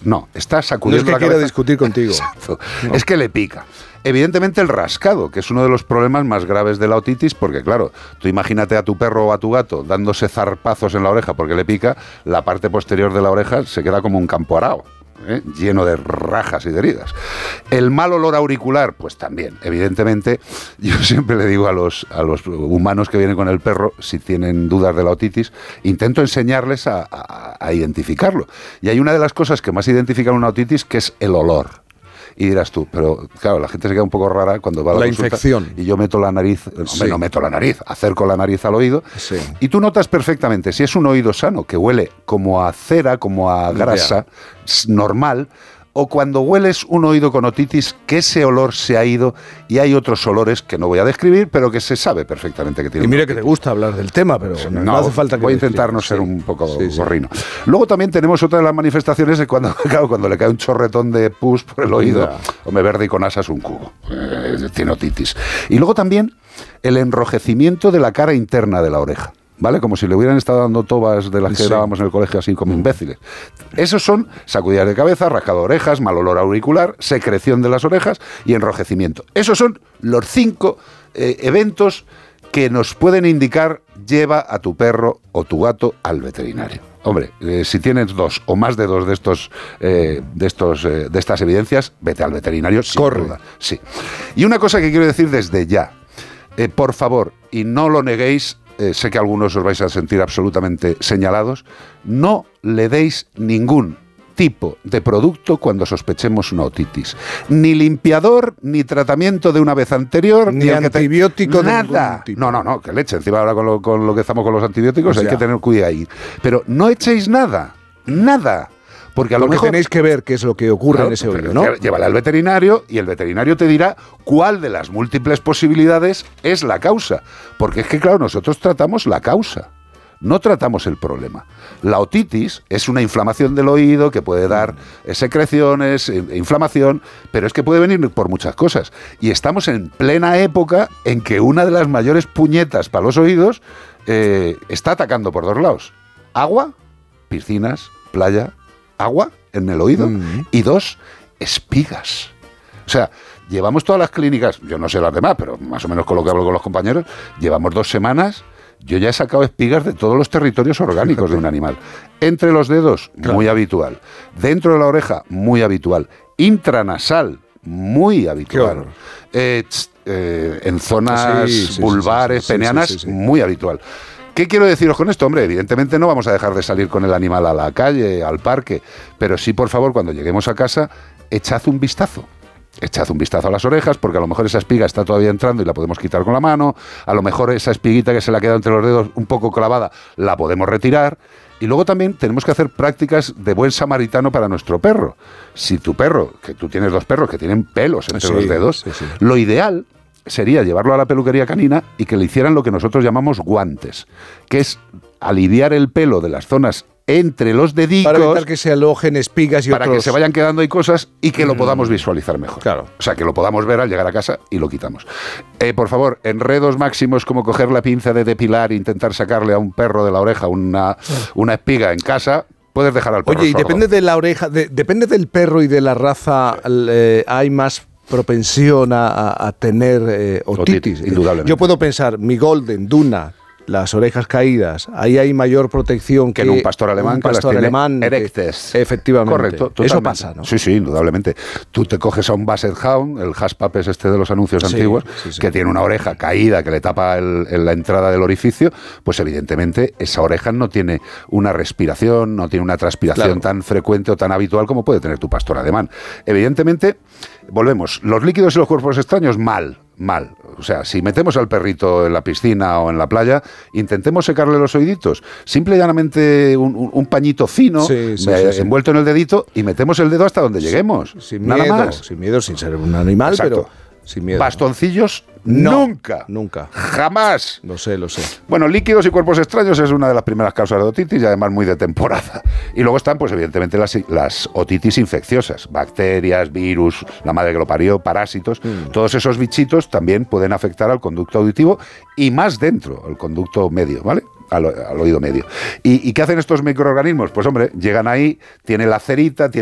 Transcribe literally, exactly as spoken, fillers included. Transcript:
No, está sacudiendo no es que la cabeza. quiera discutir contigo. Exacto. No. Es que le pica. Evidentemente el rascado, que es uno de los problemas más graves de la otitis, porque claro, tú imagínate a tu perro o a tu gato dándose zarpazos en la oreja porque le pica, la parte posterior de la oreja se queda como un campo arao. ¿Eh? Lleno de rajas y de heridas. El mal olor auricular, pues también, evidentemente, yo siempre le digo a los, a los humanos que vienen con el perro, si tienen dudas de la otitis, intento enseñarles a, a, a identificarlo. Y hay una de las cosas que más identifican una otitis, que es el olor. Y dirás tú, pero claro, la gente se queda un poco rara cuando va a la, la consulta infección. Y yo meto la nariz, Sí. hombre, no meto la nariz, acerco la nariz al oído, Sí. y tú notas perfectamente si es un oído sano, que huele como a cera, como a grasa, yeah. normal, o cuando hueles un oído con otitis, que ese olor se ha ido y hay otros olores que no voy a describir, pero que se sabe perfectamente que tienen. Y mira otitis. que te gusta hablar del tema, pero no, no, no hace falta que voy a intentar no sí. ser un poco sí, sí. gorrino. Luego también tenemos otra de las manifestaciones de cuando, claro, cuando le cae un chorretón de pus por el oído, Ya. hombre, verde y con asas un cubo, eh, tiene otitis. Y luego también el enrojecimiento de la cara interna de la oreja. ¿Vale? Como si le hubieran estado dando tobas de las que sí. dábamos en el colegio así como imbéciles. Esos son sacudidas de cabeza, rascado de orejas, mal olor auricular, secreción de las orejas y enrojecimiento. Esos son los cinco eh, eventos que nos pueden indicar lleva a tu perro o tu gato al veterinario. Hombre, eh, si tienes dos o más de dos de estos, eh, de estos, eh, de estas evidencias, vete al veterinario sin Corre. duda. Sí. Y una cosa que quiero decir desde ya, eh, por favor, y no lo neguéis. Eh, sé que algunos os vais a sentir absolutamente señalados, no le deis ningún tipo de producto cuando sospechemos una otitis. Ni limpiador, ni tratamiento de una vez anterior, ni, ni antibiótico te... de nada. ningún tipo. No, no, no, que leche. Encima ahora con lo, con lo que estamos con los antibióticos, Pues hay ya. que tener cuidado ahí. Pero no echéis nada, nada. Porque a lo Porque mejor tenéis que ver qué es lo que ocurre claro, en ese oído, pero ¿no? Llévala al veterinario y el veterinario te dirá cuál de las múltiples posibilidades es la causa. Porque es que, claro, nosotros tratamos la causa, no tratamos el problema. La otitis es una inflamación del oído que puede dar eh, secreciones, eh, inflamación, pero es que puede venir por muchas cosas. Y estamos en plena época en que una de las mayores puñetas para los oídos eh, está atacando por dos lados. Agua, piscinas, playa, agua en el oído, mm. y dos, espigas. O sea, llevamos todas las clínicas, yo no sé las demás, pero más o menos con lo que hablo con los compañeros, llevamos dos semanas, yo ya he sacado espigas de todos los territorios orgánicos de un animal. Entre los dedos, claro. muy habitual. Dentro de la oreja, muy habitual. Intranasal, muy habitual. Eh, tss, eh, en zonas sí, sí, vulvares, sí, sí, peneanas, sí, sí, sí, sí. muy habitual. ¿Qué quiero deciros con esto? Hombre, evidentemente no vamos a dejar de salir con el animal a la calle, al parque, pero sí, por favor, cuando lleguemos a casa, echad un vistazo. Echad un vistazo a las orejas, porque a lo mejor esa espiga está todavía entrando y la podemos quitar con la mano, a lo mejor esa espiguita que se le ha quedado entre los dedos un poco clavada, la podemos retirar. Y luego también tenemos que hacer prácticas de buen samaritano para nuestro perro. Si tu perro, que tú tienes dos perros que tienen pelos entre sí, los dedos, sí, sí. lo ideal sería llevarlo a la peluquería canina y que le hicieran lo que nosotros llamamos guantes, que es aliviar el pelo de las zonas entre los dedicos para evitar que se alojen espigas y para otros... que se vayan quedando ahí cosas y que mm. lo podamos visualizar mejor. Claro. O sea, que lo podamos ver al llegar a casa y lo quitamos. Eh, por favor, enredos máximos como coger la pinza de depilar e intentar sacarle a un perro de la oreja una, una espiga en casa... Puedes dejar al perro Oye, y sordo. depende de la oreja, de, depende del perro y de la raza, eh, hay más propensión a, a tener eh, otitis. otitis. Indudablemente. Yo puedo pensar, mi Golden, Duna, las orejas caídas, ahí hay mayor protección que, que en un pastor alemán, un que pastor las tiene alemán erectes. Que, efectivamente. Correcto. Totalmente. Eso pasa, ¿no? Sí, sí, indudablemente. Tú te coges a un Basset Hound, el Hushpup es este de los anuncios sí, antiguos, sí, sí. que tiene una oreja caída que le tapa el, el, la entrada del orificio, pues evidentemente esa oreja no tiene una respiración, no tiene una transpiración claro. tan frecuente o tan habitual como puede tener tu pastor alemán. Evidentemente, volvemos, los líquidos y los cuerpos extraños, mal. Mal. O sea, si metemos al perrito en la piscina o en la playa, intentemos secarle los oíditos. Simple y llanamente un, un, un pañito fino sí, sí, eh, sí, envuelto sí. en el dedito y metemos el dedo hasta donde lleguemos. Sin Nada miedo, más. Sin miedo, sin ser un animal, Exacto. pero sin miedo. Bastoncillos, no, nunca. Nunca. Jamás. Lo sé, lo sé. Bueno, líquidos y cuerpos extraños es una de las primeras causas de otitis y además muy de temporada. Y luego están, pues evidentemente, las, las otitis infecciosas. Bacterias, virus, la madre que lo parió, parásitos. Mm. Todos esos bichitos también pueden afectar al conducto auditivo y más dentro, al conducto medio, ¿vale? Al, al oído medio. ¿Y, ¿Y qué hacen estos microorganismos? Pues hombre, llegan ahí, tiene la cerita, tiene